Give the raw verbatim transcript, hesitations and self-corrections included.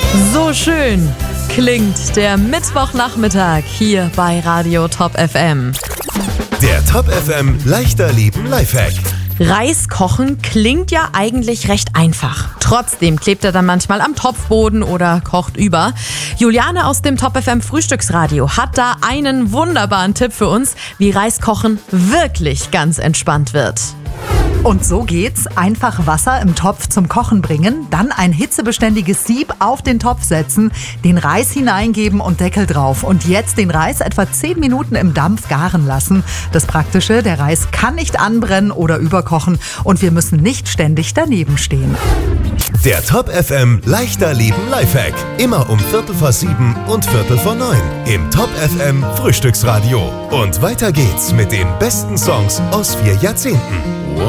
So schön klingt der Mittwochnachmittag hier bei Radio Top F M. Der Top F M Leichter Leben Lifehack. Reis kochen klingt ja eigentlich recht einfach. Trotzdem klebt er dann manchmal am Topfboden oder kocht über. Juliane aus dem Top F M Frühstücksradio hat da einen wunderbaren Tipp für uns, wie Reiskochen wirklich ganz entspannt wird. Und so geht's. Einfach Wasser im Topf zum Kochen bringen, dann ein hitzebeständiges Sieb auf den Topf setzen, den Reis hineingeben und Deckel drauf. Und jetzt den Reis etwa zehn Minuten im Dampf garen lassen. Das Praktische, der Reis kann nicht anbrennen oder überkochen und wir müssen nicht ständig daneben stehen. Der Top F M Leichter Leben Lifehack. Immer um Viertel vor sieben und Viertel vor neun im Top F M Frühstücksradio. Und weiter geht's mit den besten Songs aus vier Jahrzehnten.